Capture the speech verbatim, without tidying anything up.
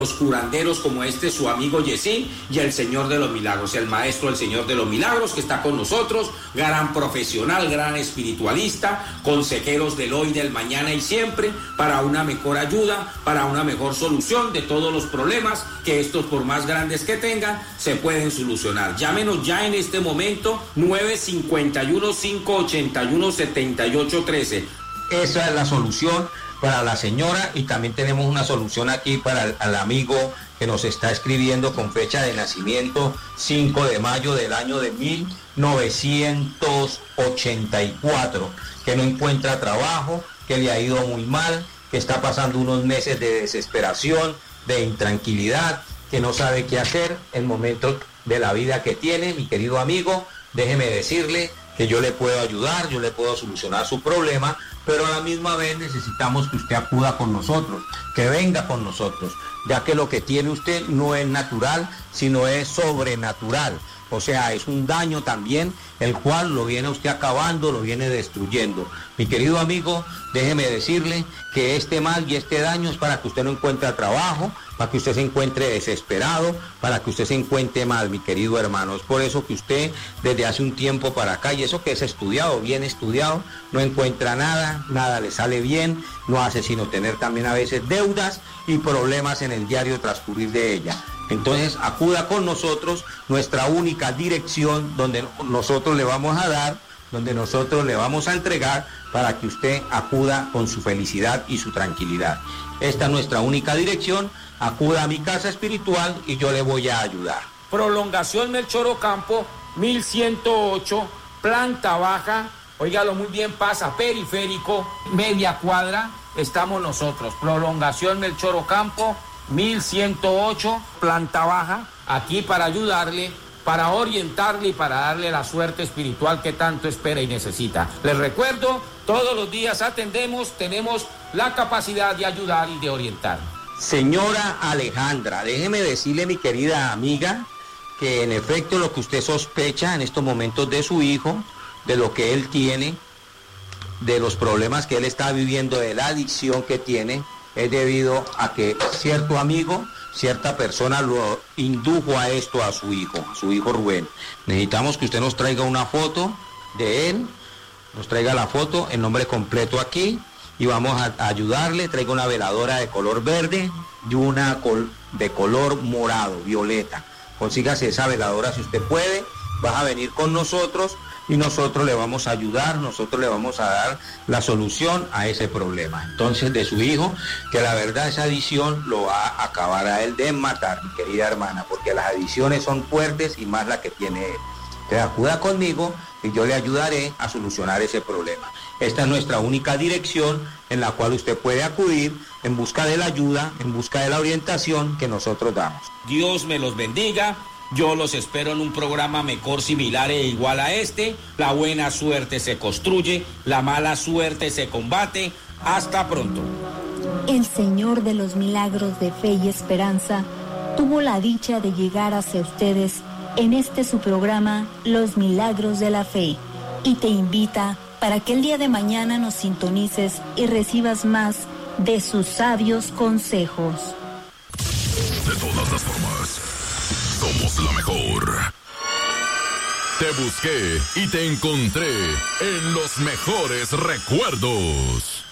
los curanderos como este su amigo Yesí y el Señor de los Milagros, el maestro del Señor de los Milagros que está con nosotros, gran profesional, gran espiritualista, consejeros del hoy, del mañana y siempre, para una mejor ayuda, para una mejor solución de todos los problemas que estos, por más grandes que tengan, se pueden solucionar. Llámenos ya en este momento, nueve cinco uno, cinco ocho uno, siete ocho uno tres. Esa es la solución para la señora, y también tenemos una solución aquí para el, al amigo que nos está escribiendo con fecha de nacimiento cinco de mayo del año de mil novecientos ochenta y cuatro, que no encuentra trabajo, que le ha ido muy mal, que está pasando unos meses de desesperación, de intranquilidad, que no sabe qué hacer en momentos de la vida que tiene. Mi querido amigo, déjeme decirle que yo le puedo ayudar, yo le puedo solucionar su problema, pero a la misma vez necesitamos que usted acuda con nosotros, que venga con nosotros, ya que lo que tiene usted no es natural, sino es sobrenatural. O sea, es un daño también, el cual lo viene usted acabando, lo viene destruyendo. Mi querido amigo, déjeme decirle que este mal y este daño es para que usted no encuentre trabajo, para que usted se encuentre desesperado, para que usted se encuentre mal, mi querido hermano. Es por eso que usted, desde hace un tiempo para acá, y eso que es estudiado, bien estudiado, no encuentra nada, nada le sale bien, no hace sino tener también a veces deudas y problemas en el diario transcurrir de ella. Entonces acuda con nosotros, nuestra única dirección donde nosotros le vamos a dar, donde nosotros le vamos a entregar para que usted acuda con su felicidad y su tranquilidad. Esta es nuestra única dirección, acuda a mi casa espiritual y yo le voy a ayudar. Prolongación Melchor Ocampo, mil ciento ocho, planta baja, óigalo muy bien, pasa periférico, media cuadra, estamos nosotros. Prolongación Melchor Ocampo, mil ciento ocho, planta baja, aquí para ayudarle, para orientarle y para darle la suerte espiritual que tanto espera y necesita. Les recuerdo, todos los días atendemos, tenemos la capacidad de ayudar y de orientar. Señora Alejandra, déjeme decirle, mi querida amiga, que en efecto lo que usted sospecha en estos momentos de su hijo, de lo que él tiene, de los problemas que él está viviendo, de la adicción que tiene, es debido a que cierto amigo, cierta persona lo indujo a esto a su hijo, a su hijo Rubén. Necesitamos que usted nos traiga una foto de él, nos traiga la foto, el nombre completo aquí, y vamos a, a ayudarle. Traiga una veladora de color verde y una col, de color morado, violeta. Consígase esa veladora si usted puede, vas a venir con nosotros y nosotros le vamos a ayudar, nosotros le vamos a dar la solución a ese problema. Entonces, de su hijo, que la verdad esa adicción lo va a acabar a él de matar, mi querida hermana, porque las adicciones son fuertes y más la que tiene él. Entonces, acuda conmigo y yo le ayudaré a solucionar ese problema. Esta es nuestra única dirección en la cual usted puede acudir en busca de la ayuda, en busca de la orientación que nosotros damos. Dios me los bendiga. Yo los espero en un programa mejor, similar e igual a este. La buena suerte se construye, la mala suerte se combate. Hasta pronto. El Señor de los Milagros de Fe y Esperanza tuvo la dicha de llegar hacia ustedes en este su programa, Los Milagros de la Fe, y te invita para que el día de mañana nos sintonices y recibas más de sus sabios consejos. De todas las formas, somos la mejor. Te busqué y te encontré en los mejores recuerdos.